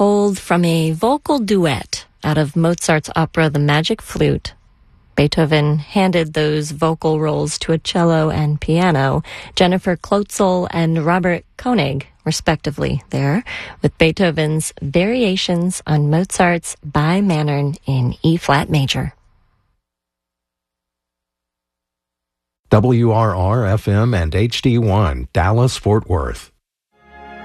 pulled from a vocal duet out of Mozart's opera The Magic Flute. Beethoven handed those vocal roles to a cello and piano, Jennifer Klotzel and Robert Koenig, respectively, there, with Beethoven's variations on Mozart's Bei Mannern in E-flat major. WRR-FM and HD1, Dallas-Fort Worth.